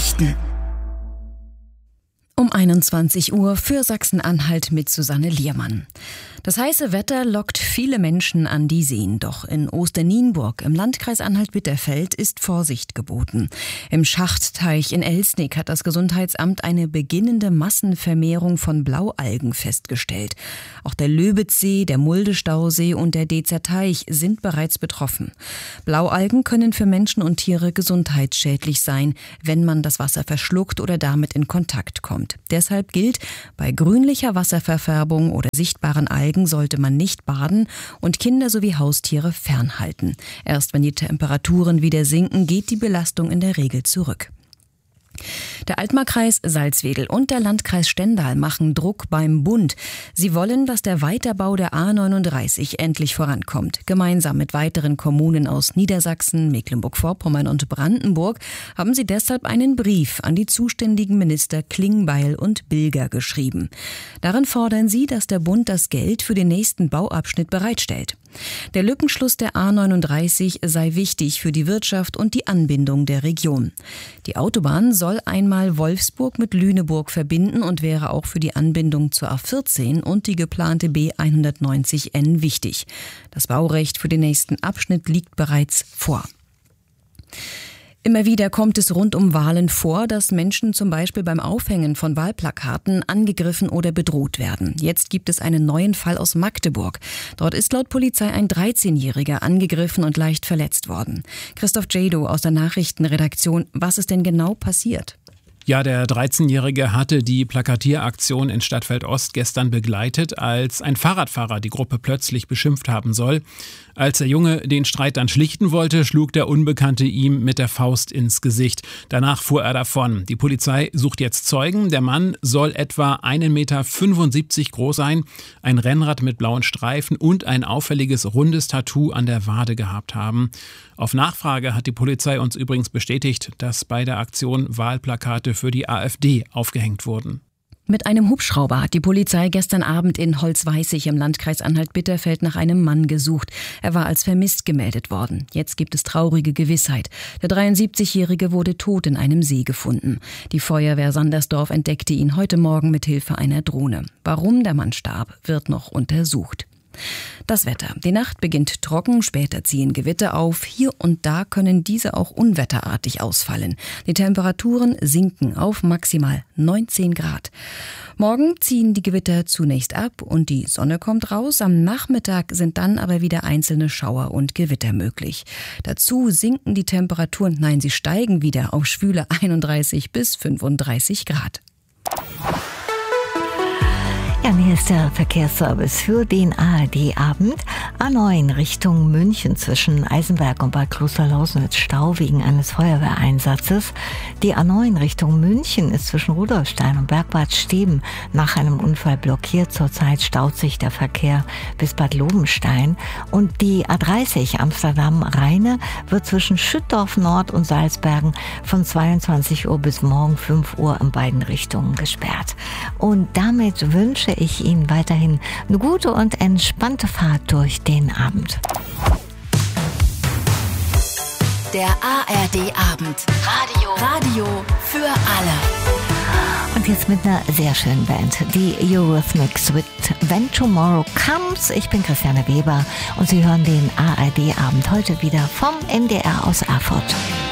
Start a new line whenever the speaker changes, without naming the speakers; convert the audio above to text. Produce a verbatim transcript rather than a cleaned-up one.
Nachrichten. Um einundzwanzig Uhr für Sachsen-Anhalt mit Susanne Liermann. Das heiße Wetter lockt viele Menschen an die Seen. Doch in Osternienburg im Landkreis Anhalt-Bitterfeld ist Vorsicht geboten. Im Schachtteich in Elsnig hat das Gesundheitsamt eine beginnende Massenvermehrung von Blaualgen festgestellt. Auch der Löbitzsee, der Mulde-Stausee und der Dezer Teich sind bereits betroffen. Blaualgen können für Menschen und Tiere gesundheitsschädlich sein, wenn man das Wasser verschluckt oder damit in Kontakt kommt. Deshalb gilt, bei grünlicher Wasserverfärbung oder sichtbaren Algen sollte man nicht baden und Kinder sowie Haustiere fernhalten. Erst wenn die Temperaturen wieder sinken, geht die Belastung in der Regel zurück. Der Altmarkreis Salzwedel und der Landkreis Stendal machen Druck beim Bund. Sie wollen, dass der Weiterbau der A neununddreißig endlich vorankommt. Gemeinsam mit weiteren Kommunen aus Niedersachsen, Mecklenburg-Vorpommern und Brandenburg haben sie deshalb einen Brief an die zuständigen Minister Klingbeil und Bilger geschrieben. Darin fordern sie, dass der Bund das Geld für den nächsten Bauabschnitt bereitstellt. Der Lückenschluss der A neununddreißig sei wichtig für die Wirtschaft und die Anbindung der Region. Die Autobahn soll einmal Wolfsburg mit Lüneburg verbinden und wäre auch für die Anbindung zur A vierzehn und die geplante B hundertneunzig N wichtig. Das Baurecht für den nächsten Abschnitt liegt bereits vor. Immer wieder kommt es rund um Wahlen vor, dass Menschen zum Beispiel beim Aufhängen von Wahlplakaten angegriffen oder bedroht werden. Jetzt gibt es einen neuen Fall aus Magdeburg. Dort ist laut Polizei ein dreizehnjähriger angegriffen und leicht verletzt worden. Christoph Jado aus der Nachrichtenredaktion, was ist denn genau passiert?
Ja, der dreizehnjährige hatte die Plakatieraktion in Stadtfeld Ost gestern begleitet, als ein Fahrradfahrer die Gruppe plötzlich beschimpft haben soll. Als der Junge den Streit dann schlichten wollte, schlug der Unbekannte ihm mit der Faust ins Gesicht. Danach fuhr er davon. Die Polizei sucht jetzt Zeugen. Der Mann soll etwa einen Meter fünfundsiebzig groß sein, ein Rennrad mit blauen Streifen und ein auffälliges rundes Tattoo an der Wade gehabt haben. Auf Nachfrage hat die Polizei uns übrigens bestätigt, dass bei der Aktion Wahlplakate für die AfD aufgehängt wurden.
Mit einem Hubschrauber hat die Polizei gestern Abend in Holzweißig im Landkreis Anhalt-Bitterfeld nach einem Mann gesucht. Er war als vermisst gemeldet worden. Jetzt gibt es traurige Gewissheit. Der dreiundsiebzigjährige wurde tot in einem See gefunden. Die Feuerwehr Sandersdorf entdeckte ihn heute Morgen mit Hilfe einer Drohne. Warum der Mann starb, wird noch untersucht. Das Wetter. Die Nacht beginnt trocken, später ziehen Gewitter auf. Hier und da können diese auch unwetterartig ausfallen. Die Temperaturen sinken auf maximal neunzehn Grad. Morgen ziehen die Gewitter zunächst ab und die Sonne kommt raus. Am Nachmittag sind dann aber wieder einzelne Schauer und Gewitter möglich. Dazu sinken die Temperaturen, nein, sie steigen wieder auf schwüle einunddreißig bis fünfunddreißig Grad.
Ja, hier ist der Verkehrsservice für den A R D-Abend. A neun Richtung München zwischen Eisenberg und Bad Klosterlausnitz Stau wegen eines Feuerwehreinsatzes. Die A neun Richtung München ist zwischen Rudolfstein und Bergbad Steben nach einem Unfall blockiert. Zurzeit staut sich der Verkehr bis Bad Lobenstein. Und die A dreißig Amsterdam-Rheine wird zwischen Schüttorf Nord und Salzbergen von zweiundzwanzig Uhr bis morgen fünf Uhr in beiden Richtungen gesperrt. Und damit wünsche ich Ihnen weiterhin eine gute und entspannte Fahrt durch den Abend.
Der A R D-Abend. Radio. Radio für alle.
Und jetzt mit einer sehr schönen Band, die Eurythmics with When Tomorrow Comes. Ich bin Christiane Weber und Sie hören den A R D-Abend heute wieder vom N D R aus Erfurt.